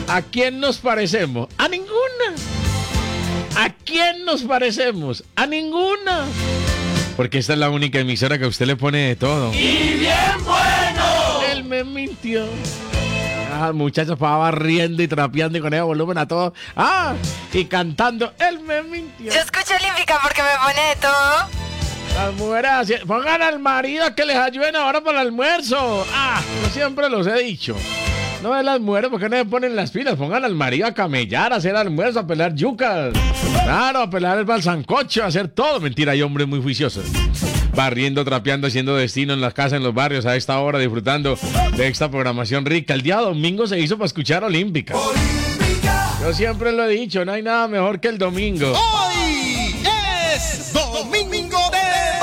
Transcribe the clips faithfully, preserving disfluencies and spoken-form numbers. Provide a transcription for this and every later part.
¿A quién nos parecemos? A ninguna. ¿A quién nos parecemos? A ninguna. Porque esta es la única emisora que a usted le pone de todo. ¡Y bien bueno! Él me mintió. Ah, muchachos, para barriendo y trapeando y con ese volumen a todo. Ah, y cantando. Él me mintió. Yo escucho Olímpica porque me pone de todo. Las mujeres así, pongan al marido que les ayuden ahora para el almuerzo. Ah, yo siempre los he dicho. No es las mujeres, porque no se ponen las pilas. Pongan al marido a camellar, a hacer almuerzo, a pelar yucas. Claro, a pelar el balsancocho, a hacer todo. Mentira, hay hombres muy juiciosos. Barriendo, trapeando, haciendo destino en las casas, en los barrios, a esta hora, disfrutando de esta programación rica. El día domingo se hizo para escuchar Olímpica. Olímpica. Yo siempre lo he dicho, no hay nada mejor que el domingo. Hoy es domingo de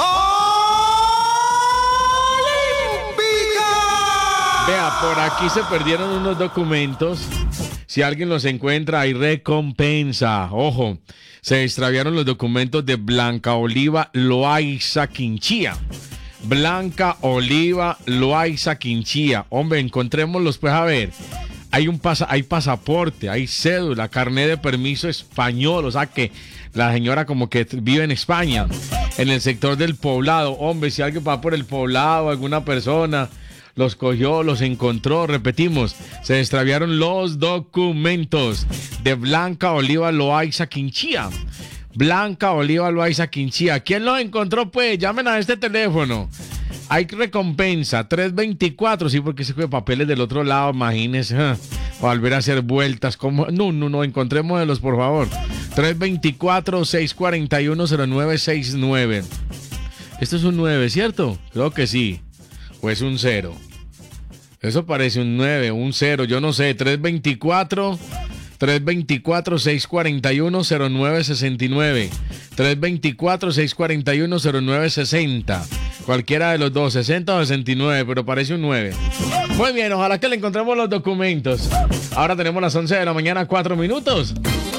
Vea, por aquí se perdieron unos documentos. Si alguien los encuentra, hay recompensa. Ojo, se extraviaron los documentos de Blanca Oliva Loaiza Quinchía. Blanca Oliva Loaiza Quinchía. Hombre, encontrémoslos, pues a ver. Hay un pasa, hay pasaporte, hay cédula, carnet de permiso español. O sea que la señora como que vive en España, en el sector del Poblado. Hombre, si alguien va por el Poblado, alguna persona los cogió, los encontró, repetimos, se extraviaron los documentos de Blanca Oliva Loaiza Quinchía. Blanca Oliva Loaiza Quinchía. ¿Quién los encontró? Pues llamen a este teléfono. Hay recompensa, tres veinticuatro, sí, porque se fue papeles del otro lado, imagínense, ¿eh? Volver a hacer vueltas, como no, no, no, encontrémoslos, por favor. tres veinticuatro, seiscientos cuarenta y uno, cero nueve sesenta y nueve. Esto es un nueve, ¿cierto? Creo que sí. O es un cero. Eso parece un nueve, un cero, yo no sé. tres veinticuatro, tres veinticuatro, seiscientos cuarenta y uno, cero nueve sesenta y nueve. tres veinticuatro, seiscientos cuarenta y uno, cero nueve sesenta. Cualquiera de los dos, sesenta o sesenta y nueve, pero parece un nueve. Muy bien, ojalá que le encontremos los documentos. Ahora tenemos las once de la mañana, cuatro minutos.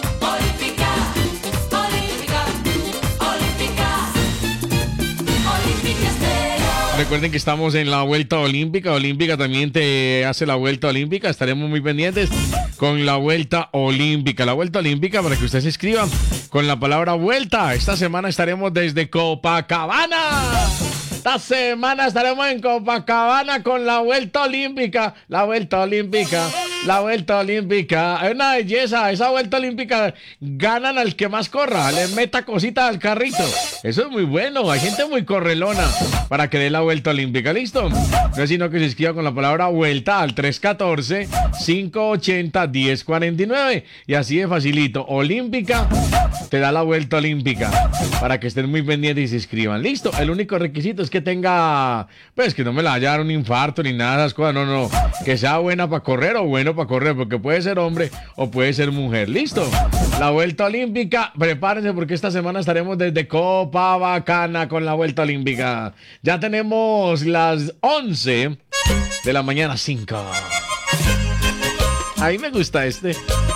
Recuerden que estamos en la Vuelta Olímpica. Olímpica también te hace la Vuelta Olímpica. Estaremos muy pendientes con la Vuelta Olímpica. La Vuelta Olímpica, para que usted se inscriba con la palabra vuelta. Esta semana estaremos desde Copacabana. Esta semana estaremos en Copacabana con la Vuelta Olímpica. La Vuelta Olímpica. La Vuelta Olímpica. Es una belleza. Esa Vuelta Olímpica ganan al que más corra. Le meta cositas al carrito. Eso es muy bueno. Hay gente muy correlona para que dé la Vuelta Olímpica. ¿Listo? No es sino que se inscriba con la palabra vuelta al tres uno cuatro, cinco ocho cero, uno cero cuatro nueve. Y así de facilito. Olímpica te da la Vuelta Olímpica. Para que estén muy pendientes y se inscriban. ¿Listo? El único requisito es que tenga, pues que no me la vaya a dar un infarto ni nada de esas cosas. No, no. Que sea buena para correr o bueno para correr. Porque puede ser hombre o puede ser mujer. ¿Listo? La Vuelta Olímpica. Prepárense porque esta semana estaremos desde Copacabana con la Vuelta Olímpica. Ya tenemos las once de la mañana, cinco. A mí me gusta este.